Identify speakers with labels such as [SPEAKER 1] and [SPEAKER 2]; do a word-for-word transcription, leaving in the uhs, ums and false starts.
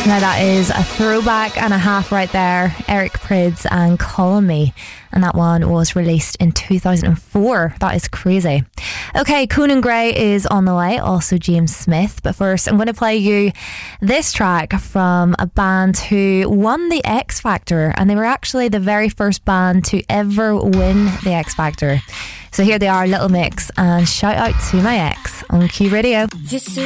[SPEAKER 1] Now that is a throwback and a half right there. Eric Prydz and Call Me. And that one was released in two thousand four. That is crazy. Okay, Conan Gray is on the way, also James Smith. But first, I'm going to play you this track from a band who won the X Factor. And they were actually the very first band to ever win the X Factor. So here they are, Little Mix, and Shout Out to My Ex on Q Radio.
[SPEAKER 2] This is